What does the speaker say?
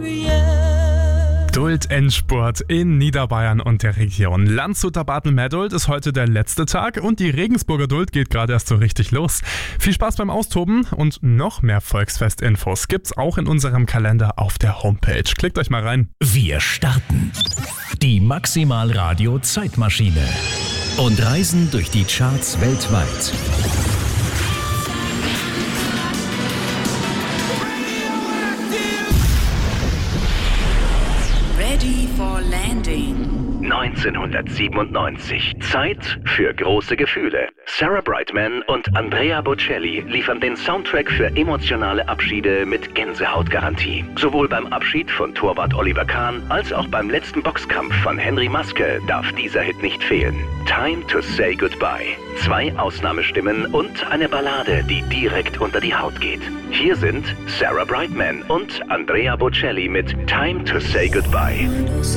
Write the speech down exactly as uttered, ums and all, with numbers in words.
Duld-Endspurt in Niederbayern und der Region. Landshuter Bartelmeer-Duld ist heute der letzte Tag und die Regensburger Duld geht gerade erst so richtig los. Viel Spaß beim Austoben und noch mehr Volksfest-Infos gibt's auch in unserem Kalender auf der Homepage. Klickt euch mal rein. Wir starten die Maximal Radio Zeitmaschine und reisen durch die Charts weltweit. Ready for landing. neunzehnhundertsiebenundneunzig. Zeit für große Gefühle. Sarah Brightman und Andrea Bocelli liefern den Soundtrack für emotionale Abschiede mit Gänsehautgarantie. Sowohl beim Abschied von Torwart Oliver Kahn als auch beim letzten Boxkampf von Henry Maske darf dieser Hit nicht fehlen. Time to Say Goodbye. Zwei Ausnahmestimmen und eine Ballade, die direkt unter die Haut geht. Hier sind Sarah Brightman und Andrea Bocelli mit Time to Say Goodbye.